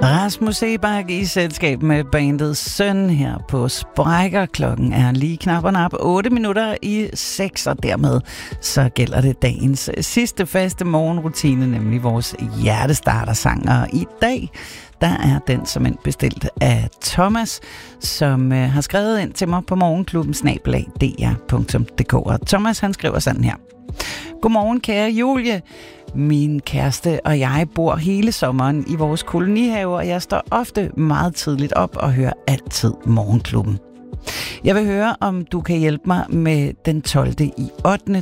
Rasmus Seebach i selskab med bandet Søn her på Sprækker. Klokken er lige knap og nap 8 minutter i 6, og dermed så gælder det dagens sidste faste morgenrutine, nemlig vores hjertestartersang. Og i dag, der er den som en bestilt af Thomas, som har skrevet ind til mig på morgenklubben@dr.dk. Og Thomas, han skriver sådan her: Godmorgen, kære Julie. Min kæreste og jeg bor hele sommeren i vores kolonihave, og jeg står ofte meget tidligt op og hører altid Morgenklubben. Jeg vil høre, om du kan hjælpe mig med den 12. i 8.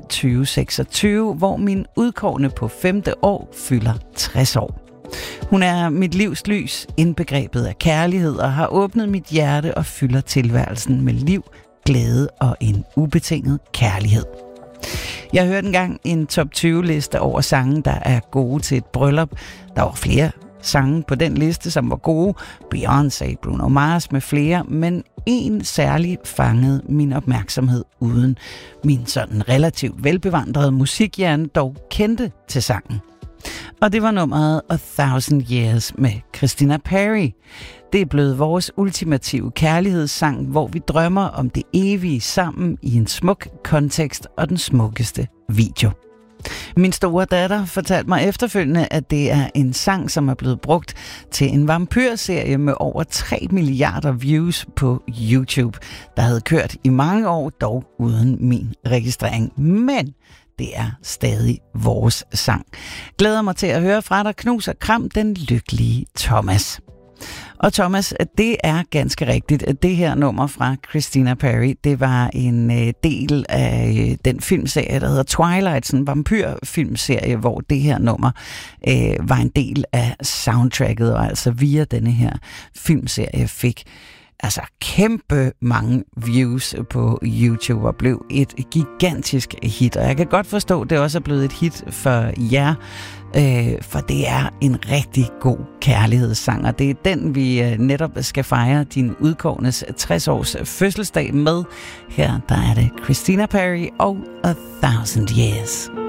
2026, hvor min udkårne på 5. år fylder 60 år. Hun er mit livs lys, indbegrebet af kærlighed, og har åbnet mit hjerte og fylder tilværelsen med liv, glæde og en ubetinget kærlighed. Jeg hørte engang en top 20-liste over sange, der er gode til et bryllup. Der var flere sange på den liste, som var gode. Beyoncé, Bruno Mars med flere, men en særlig fangede min opmærksomhed, uden min sådan relativt velbevandrede musikhjerne dog kendte til sangen. Og det var nummeret 1000 Years med Christina Perri. Det er blevet vores ultimative kærlighedssang, hvor vi drømmer om det evige sammen i en smuk kontekst og den smukkeste video. Min store datter fortalte mig efterfølgende, at det er en sang, som er blevet brugt til en vampyrserie med over 3 milliarder views på YouTube, der havde kørt i mange år, dog uden min registrering. Men det er stadig vores sang. Glæder mig til at høre fra dig. Knus og kram, den lykkelige Thomas. Og Thomas, det er ganske rigtigt, at det her nummer fra Christina Perri, det var en del af den filmserie, der hedder Twilight, sådan en vampyrfilmserie, hvor det her nummer var en del af soundtracket, og altså via denne her filmserie fik altså kæmpe mange views på YouTube og blev et gigantisk hit. Og jeg kan godt forstå, at det også er blevet et hit for jer, for det er en rigtig god kærlighedssang, og det er den, vi netop skal fejre din udkårnes 60-års fødselsdag med. Her der er det Christina Perri og 1000 Years.